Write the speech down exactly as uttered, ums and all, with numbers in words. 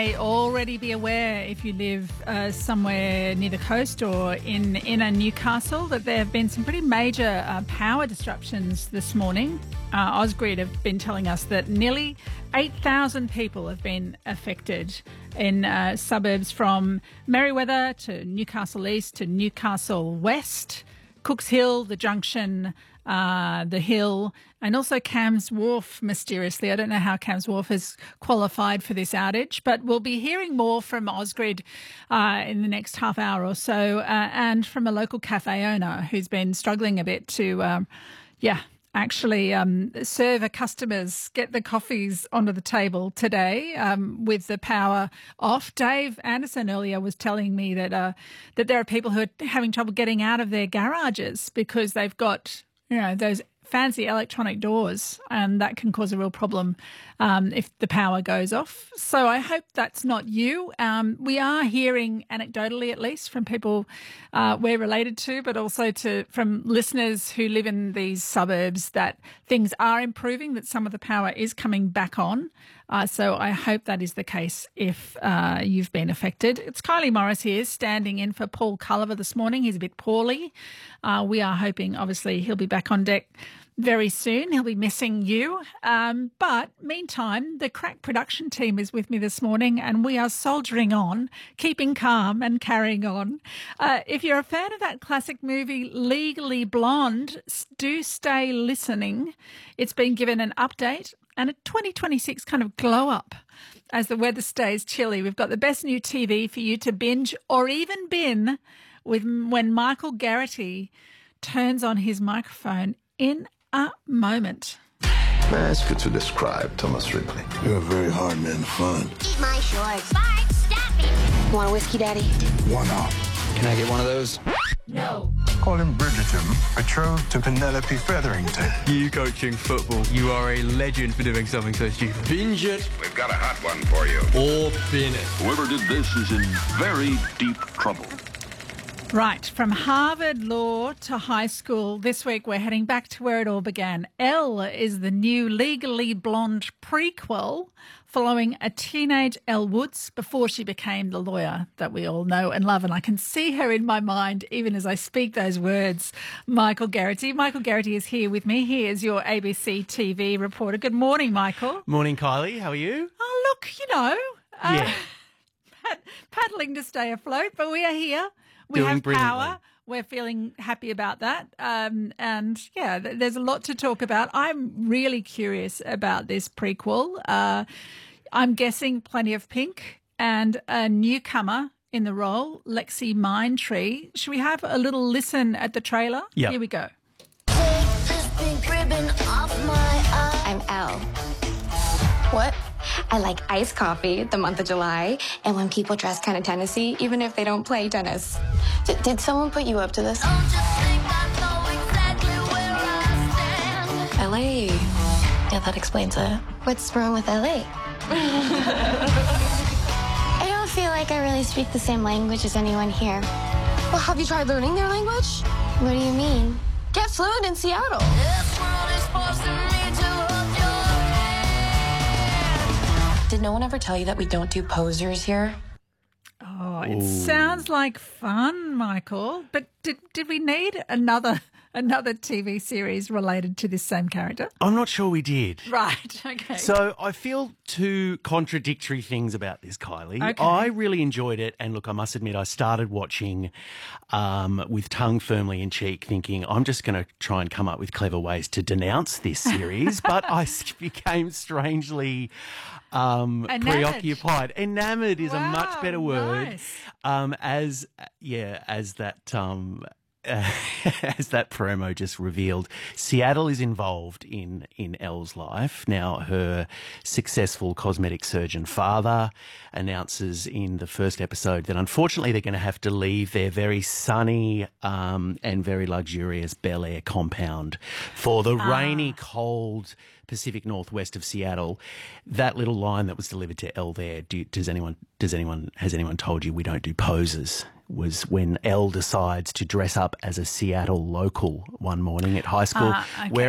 may already be aware, if you live uh, somewhere near the coast or in inner Newcastle, that there have been some pretty major uh, power disruptions this morning. Uh, Ausgrid have been telling us that nearly eight thousand people have been affected in uh, suburbs from Merewether to Newcastle East to Newcastle West, Cooks Hill, the Junction, uh, the Hill, and also Cams Wharf, mysteriously. I don't know how Cams Wharf has qualified for this outage, but we'll be hearing more from Ausgrid uh, in the next half hour or so, uh, and from a local cafe owner who's been struggling a bit to, um, yeah, actually um, serve her customers, get the coffees onto the table today um, with the power off. Dave Anderson earlier was telling me that uh, that there are people who are having trouble getting out of their garages because they've got, you know, those fancy electronic doors, and that can cause a real problem um, if the power goes off. So I hope that's not you. Um, we are hearing anecdotally, at least, from people uh, we're related to, but also to from listeners who live in these suburbs, that things are improving, that some of the power is coming back on. Uh, so I hope that is the case if uh, you've been affected. It's Kylie Morris here, standing in for Paul Culliver this morning. He's a bit poorly. Uh, we are hoping, obviously, he'll be back on deck very soon. He'll be missing you. Um, but meantime, the Crack production team is with me this morning, and we are soldiering on, keeping calm and carrying on. Uh, if you're a fan of that classic movie Legally Blonde, do stay listening. It's been given an update and a twenty twenty-six kind of glow up as the weather stays chilly. We've got the best new T V for you to binge or even bin with when Michael Garrity turns on his microphone in a moment. May I ask you to describe Thomas Ripley? You're a very hard man to find. Eat my shorts. Bart, stop it. Want a whiskey, Daddy? One off. Can I get one of those? No. Call him Bridgerton, betrothed to Penelope Featherington. You coaching football. You are a legend for doing something so stupid. Binge it We've got a hot one for you. or bin it. Whoever did this is in very deep trouble. Right, from Harvard Law to high school, this week we're heading back to where it all began. Elle is the new Legally Blonde prequel following a teenage Elle Woods before she became the lawyer that we all know and love. And I can see her in my mind even as I speak those words, Michael Garrity. Michael Garrity is here with me. He is your A B C T V reporter. Good morning, Michael. Morning, Kylie. How are you? Oh, look, you know, uh, Yeah. pad- paddling to stay afloat, but we are here. We Doing have brilliantly. power. We're feeling happy about that. Um, and, yeah, th- there's a lot to talk about. I'm really curious about this prequel. Uh, I'm guessing plenty of pink and a newcomer in the role, Lexi Mindtree. Should we have a little listen at the trailer? Yeah. Here we go. Take this pink ribbon off my eye. I'm Elle. What? I like iced coffee the month of July, and when people dress kind of Tennessee, even if they don't play tennis. D- did someone put you up to this? L A. Yeah, that explains it. What's wrong with L A? I don't feel like I really speak the same language as anyone here. Well, have you tried learning their language? What do you mean? Get fluent in Seattle. Did no one ever tell you that we don't do posers here? Oh, it sounds like fun, Michael. But did did we need another another T V series related to this same character? I'm not sure we did. Right. Okay. So I feel two contradictory things about this, Kylie. Okay. I really enjoyed it. And look, I must admit, I started watching um, with tongue firmly in cheek, thinking I'm just going to try and come up with clever ways to denounce this series. But I s- became strangely um, Enamoured. preoccupied. Enamoured is a much Wow, better word. nice. Um, as, yeah, as that... Um, Uh, as that promo just revealed, Seattle is involved in, in Elle's life. Now, her successful cosmetic surgeon father announces in the first episode that unfortunately they're going to have to leave their very sunny um, and very luxurious Bel Air compound for the rainy, cold Pacific Northwest of Seattle. That little line that was delivered to Elle there, do, does anyone, does anyone, has anyone told you we don't do poses? Was when Elle decides to dress up as a Seattle local one morning at high school, Ah, okay. wearing